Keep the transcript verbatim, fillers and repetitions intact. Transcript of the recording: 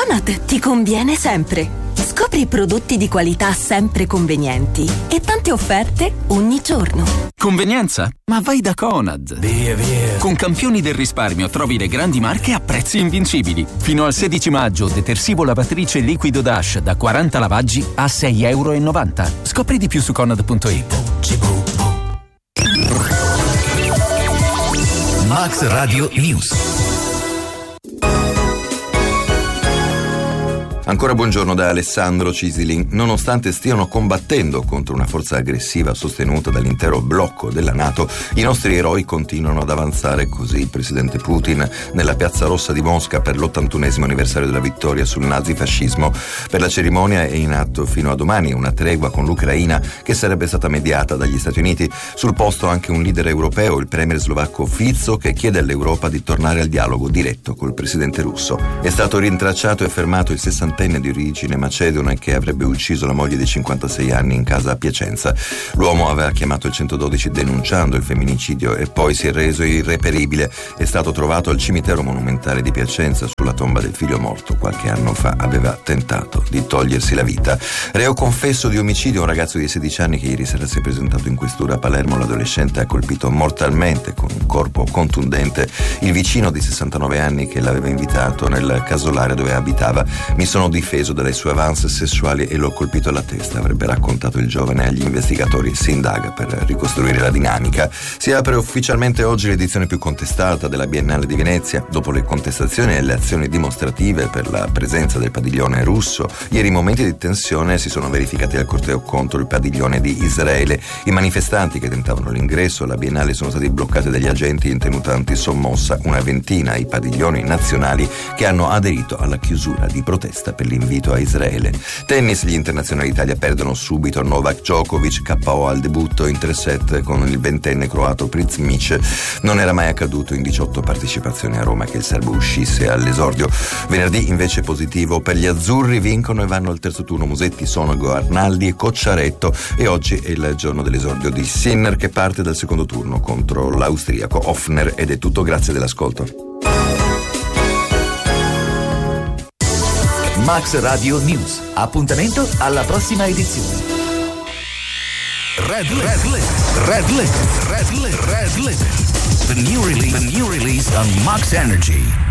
Conad ti conviene sempre. Scopri prodotti di qualità sempre convenienti e tante offerte ogni giorno. Convenienza? Ma vai da Conad. Via, via. Con Campioni del risparmio trovi le grandi marche a prezzi invincibili. Fino al sedici maggio detersivo lavatrice liquido Dash da quaranta lavaggi a sei e novanta euro. Scopri di più su conad punto it. Max Radio News. Ancora buongiorno da Alessandro Cisilin. Nonostante stiano combattendo contro una forza aggressiva sostenuta dall'intero blocco della NATO, i nostri eroi continuano ad avanzare, così il presidente Putin nella Piazza Rossa di Mosca per l'ottantunesimo anniversario della vittoria sul nazifascismo. Per la cerimonia è in atto fino a domani una tregua con l'Ucraina che sarebbe stata mediata dagli Stati Uniti. Sul posto anche un leader europeo, il premier slovacco Fico, che chiede all'Europa di tornare al dialogo diretto col presidente russo. È stato rintracciato e fermato il sessantenne di origine macedone che avrebbe ucciso la moglie di cinquantasei anni in casa a Piacenza. L'uomo aveva chiamato il centododici denunciando il femminicidio e poi si è reso irreperibile. È stato trovato al cimitero monumentale di Piacenza sulla tomba del figlio morto. Qualche anno fa aveva tentato di togliersi la vita. Reo confesso di omicidio un ragazzo di sedici anni che ieri sera si è presentato in questura a Palermo. L'adolescente ha colpito mortalmente con un corpo contundente il vicino di sessantanove anni che l'aveva invitato nel casolare dove abitava. Mi sono difeso dalle sue avance sessuali e l'ho colpito alla testa, avrebbe raccontato il giovane agli investigatori. Si indaga per ricostruire la dinamica. Si apre ufficialmente oggi l'edizione più contestata della Biennale di Venezia. Dopo le contestazioni e le azioni dimostrative per la presenza del padiglione russo, ieri momenti di tensione si sono verificati al corteo contro il padiglione di Israele. I manifestanti che tentavano l'ingresso alla Biennale sono stati bloccati dagli agenti in tenuta antisommossa, una ventina i padiglioni nazionali che hanno aderito alla chiusura di protesta per l'invito a Israele. Tennis, gli internazionali d'Italia perdono subito. Novak Djokovic K O al debutto in tre set con il ventenne croato Prizmic. Non era mai accaduto in diciotto partecipazioni a Roma che il serbo uscisse all'esordio. Venerdì invece positivo per gli azzurri, vincono e vanno al terzo turno Musetti, Sonego, Arnaldi e Cocciaretto, e oggi è il giorno dell'esordio di Sinner che parte dal secondo turno contro l'austriaco Hoffner. Ed è tutto, grazie dell'ascolto. Max Radio News. Appuntamento alla prossima edizione. Red Red Limit. Red Limit. Red Limit. Red Limit. The new release. The new release on Max Energy.